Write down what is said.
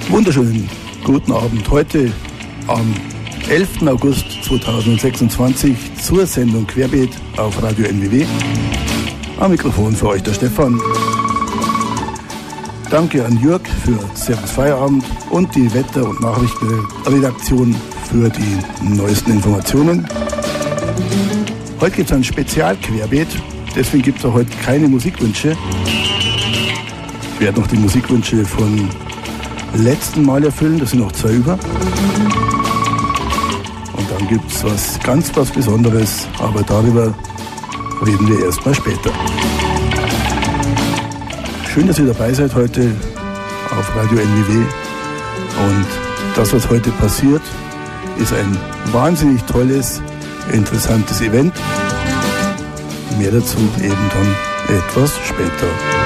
Wunderschönen guten Abend heute am 11. August 2026 zur Sendung Querbeet auf Radio NWW. Am Mikrofon für euch der Stefan. Danke an Jörg für Servus Feierabend und die Wetter- und Nachrichtenredaktion für die neuesten Informationen. Heute gibt es ein Spezial-Querbeet, deswegen gibt es auch heute keine Musikwünsche. Ich werde noch die Musikwünsche von letzten Mal erfüllen, das sind noch 2 über. Und dann gibt es was Besonderes, aber darüber reden wir erstmal später. Schön, dass ihr dabei seid heute auf Radio NWW. Und das, was heute passiert, ist ein wahnsinnig tolles, interessantes Event. Mehr dazu eben dann etwas später.